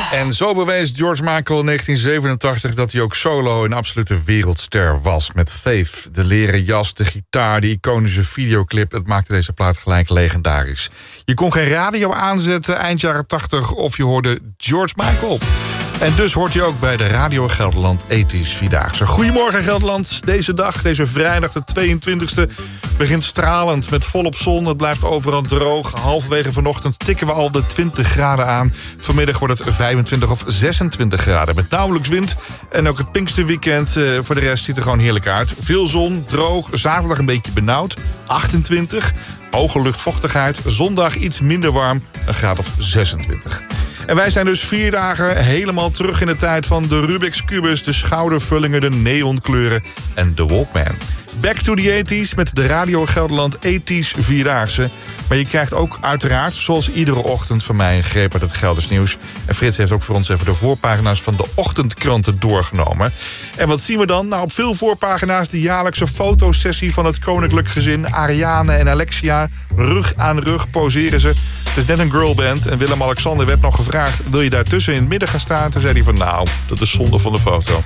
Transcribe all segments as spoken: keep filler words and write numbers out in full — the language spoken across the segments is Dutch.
En zo bewees George Michael in negentien zevenentachtig dat hij ook solo een absolute wereldster was. Met Faith, de leren jas, de gitaar, de iconische videoclip. Het maakte deze plaat gelijk legendarisch. Je kon geen radio aanzetten eind jaren tachtig of je hoorde George Michael. En dus hoort hij ook bij de Radio Gelderland tachtig Vierdaagse. Goedemorgen Gelderland. Deze dag, deze vrijdag de tweeëntwintigste... begint stralend met volop zon. Het blijft overal droog. Halverwege vanochtend tikken we al de twintig graden aan. Vanmiddag wordt het vijfentwintig of zesentwintig graden. Met nauwelijks wind. En ook het Pinksterweekend uh, voor de rest ziet er gewoon heerlijk uit. Veel zon, droog. Zaterdag een beetje benauwd. achtentwintig. Hoge luchtvochtigheid. Zondag iets minder warm. Een graad of zesentwintig. En wij zijn dus vier dagen helemaal terug in de tijd van de Rubik's Cubus, de schoudervullingen, de neonkleuren en de Walkman. Back to the tachtiger met de Radio Gelderland tachtig Vierdaagse. Maar je krijgt ook uiteraard, zoals iedere ochtend van mij, een greep uit het Gelders nieuws. En Frits heeft ook voor ons even de voorpagina's van de ochtendkranten doorgenomen. En wat zien we dan? Nou, op veel voorpagina's de jaarlijkse fotosessie van het koninklijk gezin. Ariane en Alexia, rug aan rug poseren ze. Het is net een girlband en Willem-Alexander werd nog gevraagd, wil je daartussen in het midden gaan staan? Toen zei hij van, nou, dat is zonde van de foto.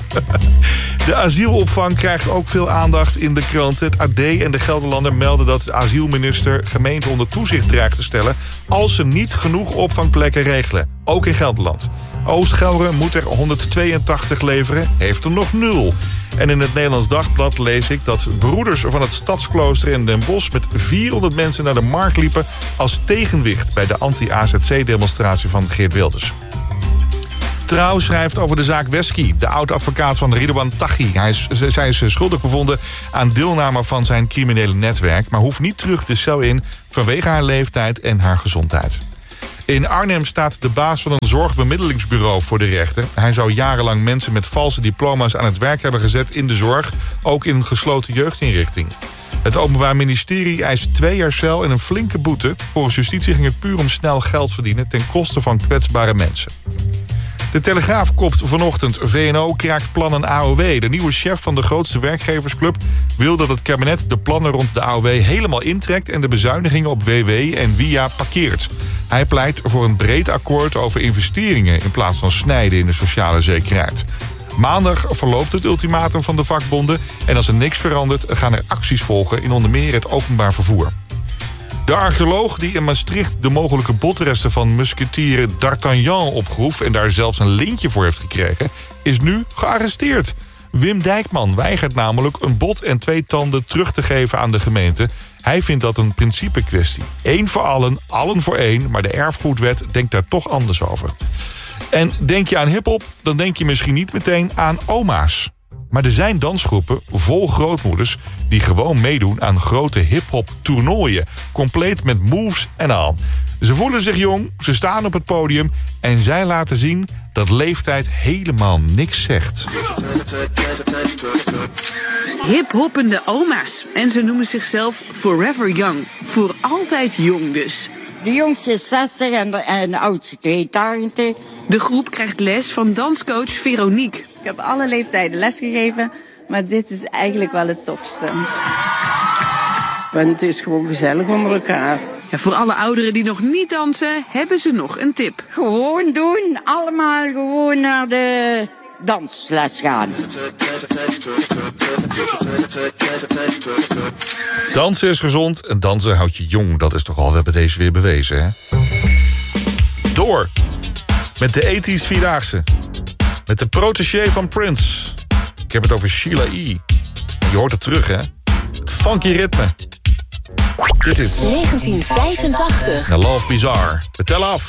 De asielopvang krijgt ook veel aandacht in de kranten. Het A D en de Gelderlander melden dat de asielminister gemeente onder toezicht dreigt te stellen als ze niet genoeg opvangplekken regelen. Ook in Gelderland. Oost-Gelre moet er honderdtweeëntachtig leveren, heeft er nog nul. En in het Nederlands Dagblad lees ik dat broeders van het Stadsklooster in Den Bosch met vierhonderd mensen naar de markt liepen als tegenwicht bij de anti-A Z C-demonstratie van Geert Wilders. Trouw schrijft over de zaak Wesky, de oud-advocaat van Ridouan Taghi. Hij is, zij is schuldig bevonden aan deelname van zijn criminele netwerk, maar hoeft niet terug de cel in vanwege haar leeftijd en haar gezondheid. In Arnhem staat de baas van een zorgbemiddelingsbureau voor de rechter. Hij zou jarenlang mensen met valse diploma's aan het werk hebben gezet in de zorg, ook in een gesloten jeugdinrichting. Het Openbaar Ministerie eist twee jaar cel en een flinke boete. Volgens justitie ging het puur om snel geld verdienen ten koste van kwetsbare mensen. De Telegraaf kopt vanochtend: V N O kraakt plannen A O W. De nieuwe chef van de grootste werkgeversclub wil dat het kabinet de plannen rond de A O W helemaal intrekt en de bezuinigingen op W W en W I A parkeert. Hij pleit voor een breed akkoord over investeringen in plaats van snijden in de sociale zekerheid. Maandag verloopt het ultimatum van de vakbonden en als er niks verandert gaan er acties volgen in onder meer het openbaar vervoer. De archeoloog die in Maastricht de mogelijke botresten van musketier D'Artagnan opgroef en daar zelfs een lintje voor heeft gekregen, is nu gearresteerd. Wim Dijkman weigert namelijk een bot en twee tanden terug te geven aan de gemeente. Hij vindt dat een principekwestie. Eén voor allen, allen voor één, maar de erfgoedwet denkt daar toch anders over. En denk je aan hiphop, dan denk je misschien niet meteen aan oma's. Maar er zijn dansgroepen vol grootmoeders die gewoon meedoen aan grote hiphop toernooien. Compleet met moves en al. Ze voelen zich jong, ze staan op het podium en zij laten zien dat leeftijd helemaal niks zegt. Hiphoppende oma's. En ze noemen zichzelf Forever Young. Voor altijd jong dus. De jongste is zestig en de, en de oudste tweeëntachtig. De groep krijgt les van danscoach Veronique. Ik heb alle leeftijden lesgegeven, maar dit is eigenlijk wel het tofste. Want het is gewoon gezellig onder elkaar. Ja, voor alle ouderen die nog niet dansen, hebben ze nog een tip. Gewoon doen, allemaal gewoon naar de dansles gaan. Dansen is gezond en dansen houdt je jong. Dat is toch al, we hebben deze weer bewezen, hè? Door met de tachtig Vierdaagse. Met de protégé van Prince. Ik heb het over Sheila E. Je hoort het terug, hè? Het funky ritme. Dit is negentien vijfentachtig. The Love Bizarre. Vertel af.